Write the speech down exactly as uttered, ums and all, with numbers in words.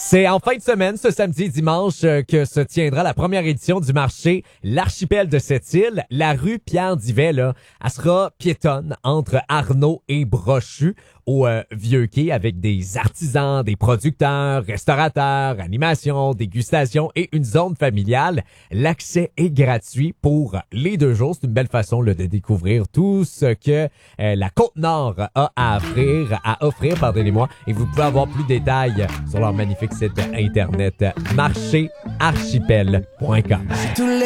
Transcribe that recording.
C'est en fin de semaine, ce samedi et dimanche, euh, que se tiendra la première édition du marché L'Archipel de Sept-Îles. La rue Pierre-Divet, là, elle sera piétonne entre Arnaud et Brochu au euh, Vieux-Quai avec des artisans, des producteurs, restaurateurs, animations, dégustations et une zone familiale. L'accès est gratuit pour les deux jours. C'est une belle façon là, de découvrir tout ce que euh, la Côte-Nord a à offrir, à offrir, pardonnez-moi. Et vous pouvez avoir plus de détails sur leur magnifique site internet marché archipel point com.